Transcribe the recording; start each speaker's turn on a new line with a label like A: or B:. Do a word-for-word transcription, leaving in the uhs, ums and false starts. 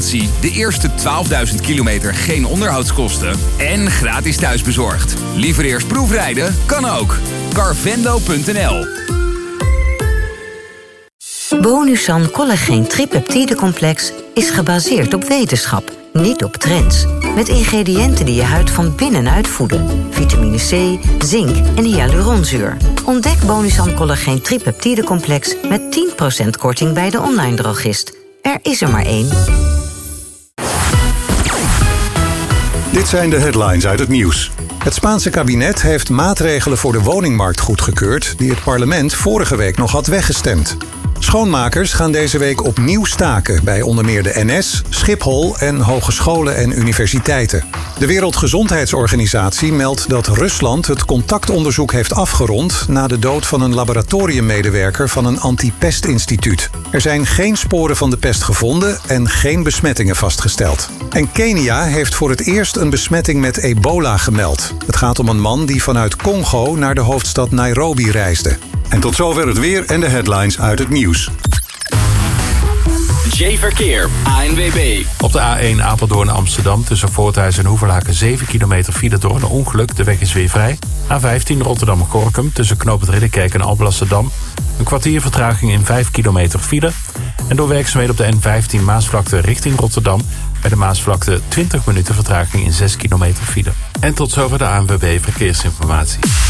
A: De eerste twaalfduizend kilometer geen onderhoudskosten en gratis thuisbezorgd. Liever eerst proefrijden? Kan ook. Carvendo punt n l.
B: Bonusan Collageen Tripeptidecomplex is gebaseerd op wetenschap, niet op trends. Met ingrediënten die je huid van binnenuit voeden. Vitamine C, zink en hyaluronzuur. Ontdek Bonusan Collageen Tripeptidecomplex met tien procent korting bij de online drogist. Er is er maar één.
C: Dit zijn de headlines uit het nieuws. Het Spaanse kabinet heeft maatregelen voor de woningmarkt goedgekeurd die het parlement vorige week nog had weggestemd. Schoonmakers gaan deze week opnieuw staken bij onder meer de N S, Schiphol en hogescholen en universiteiten. De Wereldgezondheidsorganisatie meldt dat Rusland het contactonderzoek heeft afgerond na de dood van een laboratoriummedewerker van een antipestinstituut. Er zijn geen sporen van de pest gevonden en geen besmettingen vastgesteld. En Kenia heeft voor het eerst een besmetting met ebola gemeld. Het gaat om een man die vanuit Congo naar de hoofdstad Nairobi reisde. En tot zover het weer en de headlines uit het nieuws.
D: J-Verkeer, A N W B.
E: Op de A één Apeldoorn-Amsterdam tussen Voorthuis en Hoevelaken zeven kilometer file door een ongeluk. De weg is weer vrij. A vijftien Rotterdam-Gorkum tussen Knoop het Ridderkerk en Alblasserdam. Een kwartier vertraging in vijf kilometer file. En door werkzaamheden op de N vijftien Maasvlakte richting Rotterdam. Bij de Maasvlakte twintig minuten vertraging in zes kilometer file. En tot zover de A N W B Verkeersinformatie.